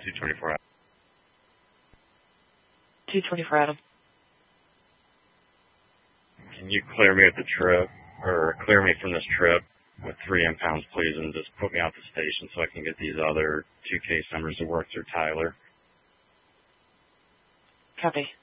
224. 224, Adam. Can you clear me at the trip, or clear me from this trip with 3 impounds, please, and just put me out the station so I can get these other 2 case numbers to work through Tyler? Copy.